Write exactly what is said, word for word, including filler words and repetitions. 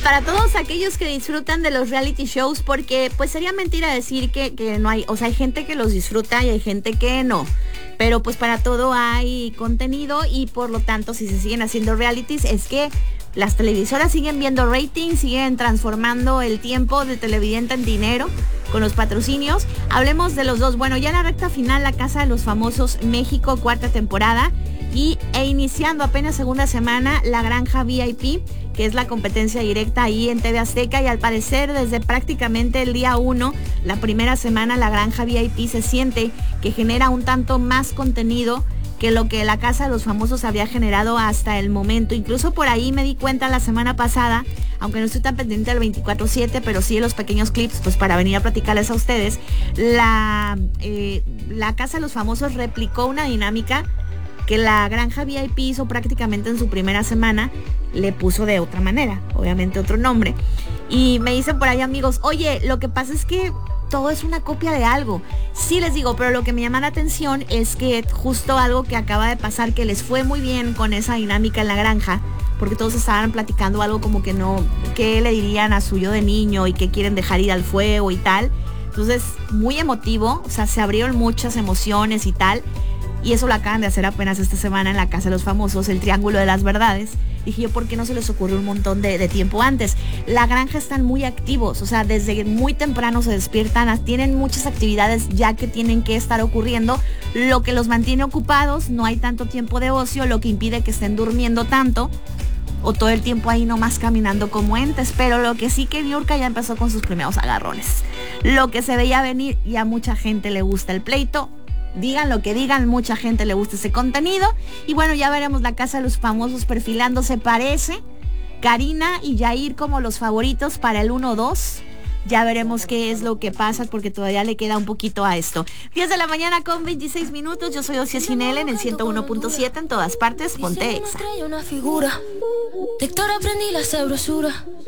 para todos aquellos que disfrutan de los reality shows, porque pues sería mentira decir que, que no hay, o sea, hay gente que los disfruta y hay gente que no. Pero pues para todo hay contenido y por lo tanto si se siguen haciendo realities es que las televisoras siguen viendo ratings, siguen transformando el tiempo del televidente en dinero con los patrocinios. Hablemos de los dos. Bueno, ya en la recta final, La Casa de los Famosos México, cuarta temporada. Y e iniciando apenas segunda semana, La Granja V I P, que es la competencia directa ahí en T V Azteca. Y al parecer desde prácticamente el día uno, la primera semana, La Granja V I P se siente que genera un tanto más contenido que lo que La Casa de los Famosos había generado hasta el momento. Incluso por ahí me di cuenta la semana pasada, aunque no estoy tan pendiente del veinticuatro siete, pero sí de los pequeños clips, pues para venir a platicarles a ustedes, la, eh, la Casa de los Famosos replicó una dinámica que La Granja V I P hizo prácticamente en su primera semana, le puso de otra manera, obviamente otro nombre. Y me dicen por ahí amigos, oye, lo que pasa es que todo es una copia de algo. Sí les digo, pero lo que me llama la atención es que justo algo que acaba de pasar, que les fue muy bien con esa dinámica en la granja, porque todos estaban platicando algo como que no, qué le dirían a su yo de niño y que quieren dejar ir al fuego y tal. Entonces, muy emotivo, o sea, se abrieron muchas emociones y tal. Y eso lo acaban de hacer apenas esta semana en La Casa de los Famosos, el Triángulo de las Verdades. Dije yo, ¿por qué no se les ocurrió un montón de, de tiempo antes? La granja están muy activos, o sea, desde muy temprano se despiertan, tienen muchas actividades ya que tienen que estar ocurriendo, lo que los mantiene ocupados, no hay tanto tiempo de ocio, lo que impide que estén durmiendo tanto, o todo el tiempo ahí nomás caminando como entes. Pero lo que sí que Niurka ya empezó con sus primeros agarrones. Lo que se veía venir, y a mucha gente le gusta el pleito. Digan lo que digan, mucha gente le gusta ese contenido. Y bueno, ya veremos La Casa de los Famosos perfilándose, parece. Karina y Yair como los favoritos para el uno dos. Ya veremos qué es lo que pasa, porque todavía le queda un poquito a esto. diez de la mañana con veintiséis minutos. Yo soy Ocia Sinel en el ciento uno punto siete en todas partes. Ponte Exa. Una figura, de actor aprendí la sabrosura.